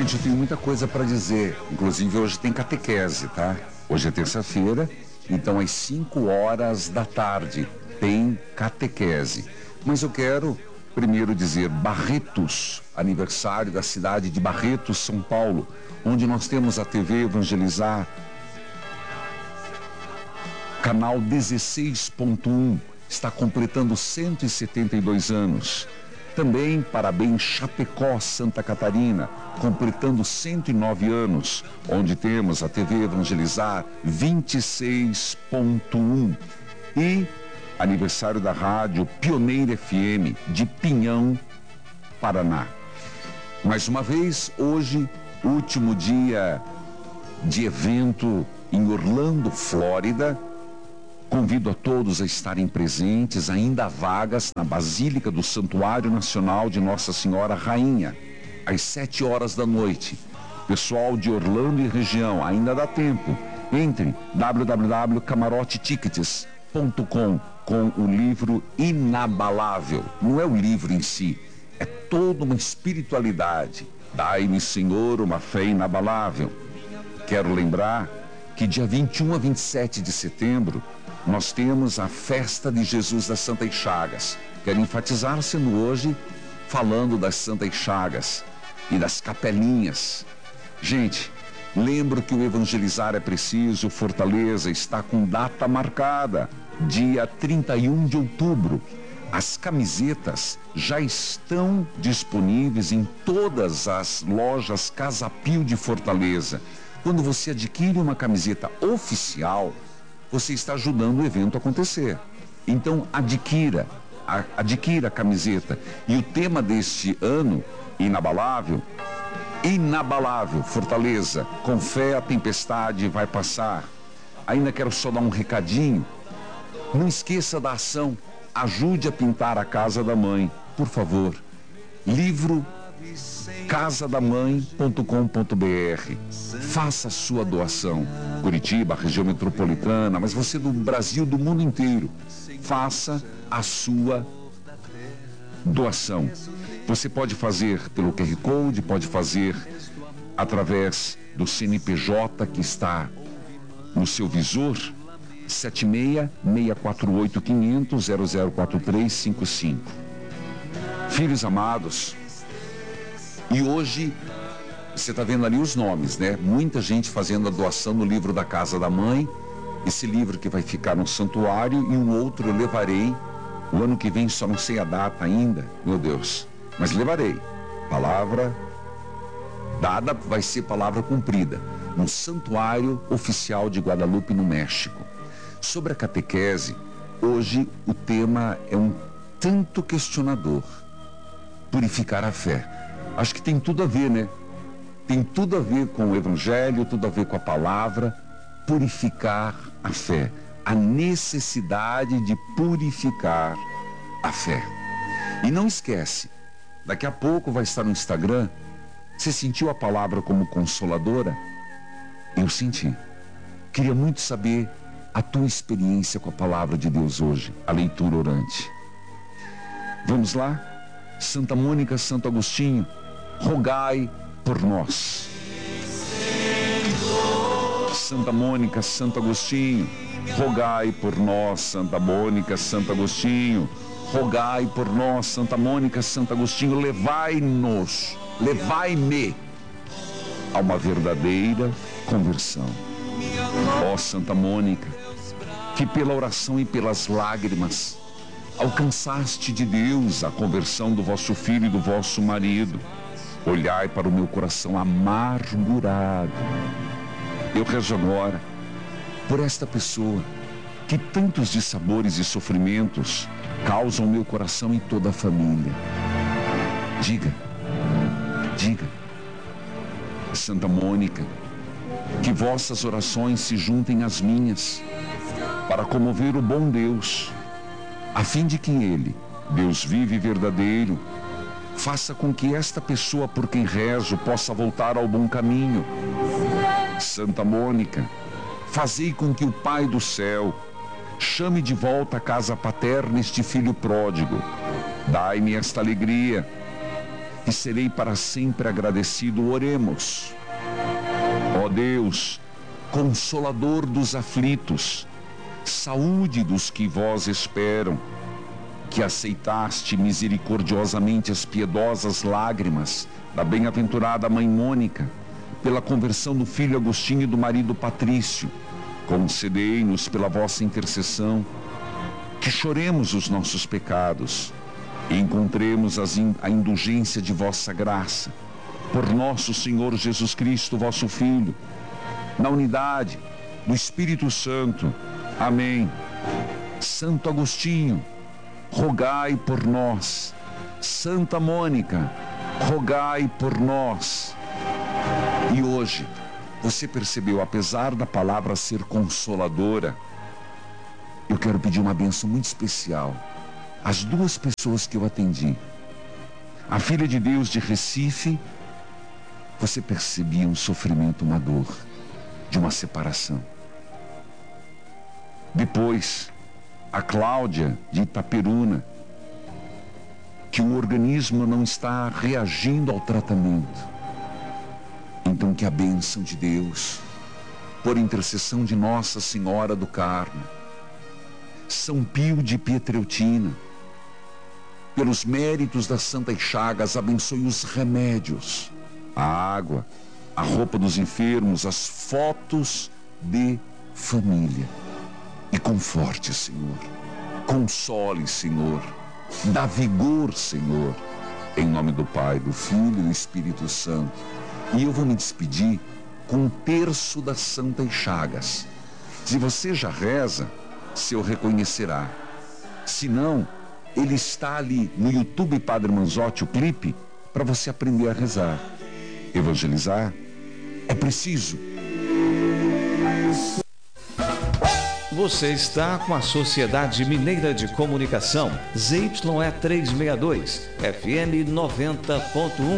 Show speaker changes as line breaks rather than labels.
Gente, eu tenho muita coisa para dizer. Inclusive, hoje tem catequese, tá? Hoje é terça-feira, então às 5 horas da tarde tem catequese. Mas eu quero primeiro dizer Barretos, aniversário da cidade de Barretos, São Paulo, onde nós temos a TV Evangelizar, canal 16.1, está completando 172 anos. Também parabéns Chapecó, Santa Catarina, completando 109 anos, onde temos a TV Evangelizar 26.1. E aniversário da rádio Pioneira FM de Pinhão, Paraná. Mais uma vez, hoje, último dia de evento em Orlando, Flórida. Convido a todos a estarem presentes, ainda há vagas na Basílica do Santuário Nacional de Nossa Senhora Rainha, às 7 horas da noite. Pessoal de Orlando e região, ainda dá tempo. Entre www.camarotetickets.com com o livro Inabalável. Não é o livro em si, é toda uma espiritualidade. Dai-me, Senhor, uma fé inabalável. Quero lembrar que dia 21 a 27 de setembro nós temos a festa de Jesus das Santas Chagas. Quero enfatizar, sendo hoje, falando das Santas Chagas e das capelinhas. Gente, lembro que o evangelizar é preciso. Fortaleza está com data marcada, dia 31 de outubro. As camisetas já estão disponíveis em todas as lojas Casa Pio de Fortaleza. Quando você adquire uma camiseta oficial, você está ajudando o evento a acontecer. Então, adquira a camiseta. E o tema deste ano, inabalável, Fortaleza, com fé a tempestade vai passar. Ainda quero só dar um recadinho. Não esqueça da ação, ajude a pintar a casa da mãe, por favor. Livro casadamãe.com.br. Faça a sua doação. Curitiba, região metropolitana, mas você do Brasil, do mundo inteiro, faça a sua doação. Você pode fazer pelo QR Code, pode fazer através do CNPJ que está no seu visor, 76-648-500-004355. Filhos amados, e hoje, você está vendo ali os nomes, né? Muita gente fazendo a doação no livro da Casa da Mãe. Esse livro que vai ficar no santuário, e um outro eu levarei. O ano que vem só não sei a data ainda, meu Deus. Mas levarei. Palavra dada vai ser palavra cumprida. No Santuário Oficial de Guadalupe, no México. Sobre a catequese, hoje o tema é um tanto questionador. Purificar a fé. Acho que tem tudo a ver, né? Tem tudo a ver com o Evangelho, tudo a ver com a palavra. Purificar a fé. A necessidade de purificar a fé. E não esquece, daqui a pouco vai estar no Instagram. Você sentiu a palavra como consoladora? Eu senti. Queria muito saber a tua experiência com a palavra de Deus hoje, a leitura orante. Vamos lá? Santa Mônica, Santo Agostinho, rogai por nós. Santa Mônica, Santo Agostinho, rogai por nós. Santa Mônica, Santo Agostinho, rogai por nós. Santa Mônica, Santo Agostinho, levai-nos, levai-me a uma verdadeira conversão. Ó Santa Mônica, que pela oração e pelas lágrimas alcançaste de Deus a conversão do vosso filho e do vosso marido, olhai para o meu coração amargurado. Eu rezo agora por esta pessoa que tantos dissabores e sofrimentos causam meu coração e toda a família. Diga, Santa Mônica, que vossas orações se juntem às minhas para comover o bom Deus, a fim de que Ele, Deus vivo e verdadeiro, faça com que esta pessoa por quem rezo possa voltar ao bom caminho. Santa Mônica, fazei com que o Pai do céu chame de volta à casa paterna este filho pródigo. Dai-me esta alegria. e serei para sempre agradecido. Oremos. Ó Deus, Consolador dos aflitos, saúde dos que vós esperam, que aceitaste misericordiosamente as piedosas lágrimas da bem-aventurada mãe Mônica, pela conversão do filho Agostinho e do marido Patrício, concedei-nos pela vossa intercessão que choremos os nossos pecados e encontremos a indulgência de vossa graça, por nosso Senhor Jesus Cristo, vosso Filho, na unidade do Espírito Santo. Amém. Santo Agostinho, rogai por nós. Santa Mônica, rogai por nós. E hoje, você percebeu, apesar da palavra ser consoladora, eu quero pedir uma bênção muito especial às duas pessoas que eu atendi. A filha de Deus de Recife, você percebia um sofrimento, uma dor de uma separação. Depois, a Cláudia de Itaperuna, que o organismo não está reagindo ao tratamento. Então que a bênção de Deus, por intercessão de Nossa Senhora do Carmo, São Pio de Pietreutina, pelos méritos das Santas Chagas, abençoe os remédios, a água, a roupa dos enfermos, as fotos de família. E conforte, Senhor. Console, Senhor. Dá vigor, Senhor. Em nome do Pai, do Filho e do Espírito Santo. E eu vou me despedir com 1/3 das Santas Chagas. Se você já reza, seu reconhecerá. Se não, ele está ali no YouTube Padre Manzotti, o clipe, para você aprender a rezar. Evangelizar é preciso.
Você está com a Sociedade Mineira de Comunicação, ZYE 362, FM 90.1.